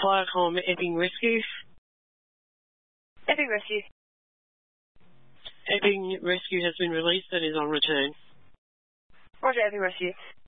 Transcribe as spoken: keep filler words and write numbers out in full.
Firecom Epping Rescue. Epping Rescue. Epping Rescue has been released and is on return. Roger, Epping Rescue.